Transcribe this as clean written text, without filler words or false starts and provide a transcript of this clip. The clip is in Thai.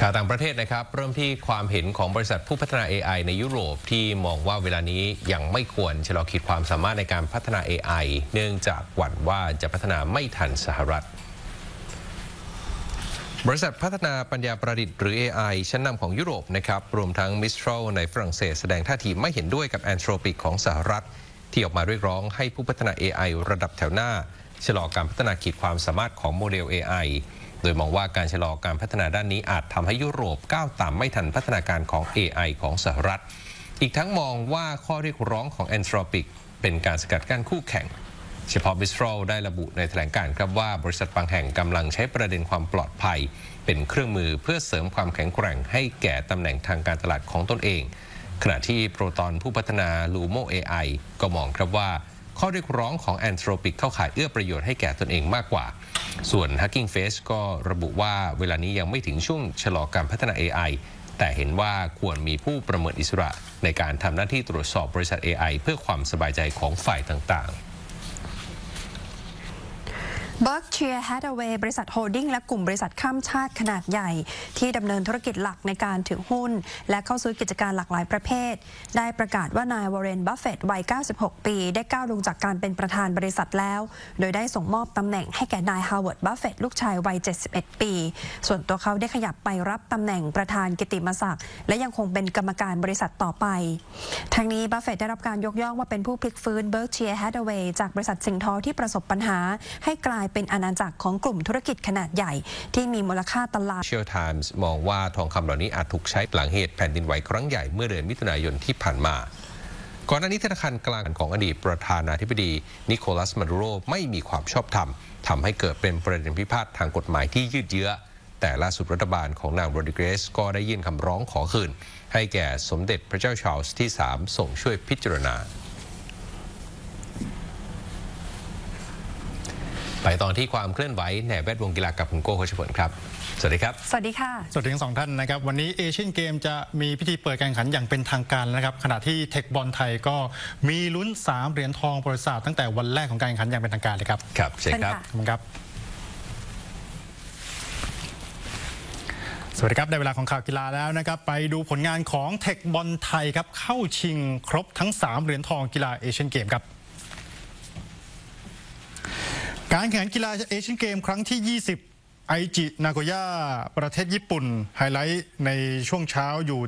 ข่าวต่างประเทศนะครับเริ่มที่ความเห็นของบริษัทผู้พัฒนา AI ในยุโรปที่มองว่าเวลานี้ยังไม่ควรชะลอขีดความสามารถในการพัฒนา AI เนื่องจากหวั่นว่าจะพัฒนาไม่ทันสหรัฐบริษัทพัฒนาปัญญาประดิษฐ์หรือ AI ชั้นนำของยุโรปนะครับรวมทั้ง Mistral ในฝรั่งเศสแสดงท่าทีไม่เห็นด้วยกับ Anthropic ของสหรัฐที่ออกมาเรียกร้องให้ผู้พัฒนา AI ระดับแถวหน้าชะลอการพัฒนาขีดความสามารถของโมเดล AI โดยมองว่าการชะลอการพัฒนาด้านนี้อาจทำให้ยุโรปก้าวตามไม่ทันพัฒนาการของ AI ของสหรัฐอีกทั้งมองว่าข้อเรียกร้องของ Anthropic เป็นการสกัดกั้นคู่แข่งเฉพาะ Mistral ได้ระบุในแถลงการณ์ครับว่าบริษัทบางแห่งกำลังใช้ประเด็นความปลอดภัยเป็นเครื่องมือเพื่อเสริมความแข็งแกร่งให้แก่ตำแหน่งทางการตลาดของตนเองขณะที่โปรตอนผู้พัฒนา Lumo AI ก็มองครับว่าข้อเรียกร้องของ Anthropic เข้าข่ายเอื้อประโยชน์ให้แก่ตนเองมากกว่าส่วน Hugging Face ก็ระบุว่าเวลานี้ยังไม่ถึงช่วงชะลอการพัฒนา AI แต่เห็นว่าควรมีผู้ประเมินอิสระในการทำหน้าที่ตรวจสอบบริษัท AI เพื่อความสบายใจของฝ่ายต่างๆ Berkshire Hathaway บริษัทโฮลดิ้งและกลุ่มบริษัทข้ามชาติขนาดใหญ่ที่ดำเนินธุรกิจหลักในการถือหุ้นและเข้าซื้อกิจการหลากหลายประเภทได้ประกาศว่านายวอร์เรน บัฟเฟตต์วัย 96 ปีได้ก้าวลงจากการเป็นประธานบริษัทแล้วโดยได้ส่งมอบตำแหน่งให้แก่นายฮาวเวิร์ด บัฟเฟตต์ลูกชายวัย 71 ปีส่วนตัวเขาได้ขยับไปรับตำแหน่งประธานกิตติมศักดิ์และยังคงเป็นกรรมการบริษัทต่อไปทั้งนี้บัฟเฟตต์ได้รับการยกย่องว่าเป็นผู้พลิกฟื้น Berkshire Hathaway จากบริษัทสิ่งทอที่ประสบปัญหาให้กลายเป็นอาณาจักรของกลุ่มธุรกิจขนาดใหญ่ที่มีมูลค่าตลาด Financial Times มองว่าทองคำเหล่านี้อาจถูกใช้หลังเหตุแผ่นดินไหวครั้งใหญ่เมื่อเดือนมิถุนายนที่ผ่านมาก่อนหน้านี้ธนาคารกลางของอดีตประธานาธิบดีนิโคลัส มาดูโรไม่มีความชอบธรรมทำให้เกิดเป็นประเด็นพิพาททางกฎหมายที่ยืดเยื้อแต่ล่าสุดรัฐบาลของนางโรดริเกสก็ได้ยื่นคำร้องขอคืนให้แก่สมเด็จพระเจ้าชาร์ลส์ที่ 3ส่งช่วยพิจารณาไปตอนที่ความเคลื่อนไหวในแวดวงกีฬากับคุณโก้โคชผลครับสวัสดีครับสวัสดีค่ะสวัสดีทั้งสองท่านนะครับวันนี้เอเชียนเกมจะมีพิธีเปิดการแข่งขันอย่างเป็นทางการนะครับขณะที่เทคบอลไทยก็มีลุ้น3เหรียญทองประวัติศาสตร์ตั้งแต่วันแรกของการแข่งขันอย่างเป็นทางการเลยครับครับใช่ครับขอบคุณครับสวัสดีครับได้เวลาของข่าวกีฬาแล้วนะครับไปดูผลงานของเทคบอลไทยครับเข้าชิงครบทั้ง3เหรียญทองกีฬาเอเชียนเกมครับการแข่งขันกีฬาเอเชียนเกมครั้งที่20ไอจินาโกย่าประเทศญี่ปุ่นไฮไลท์ในช่วงเช้าอยู่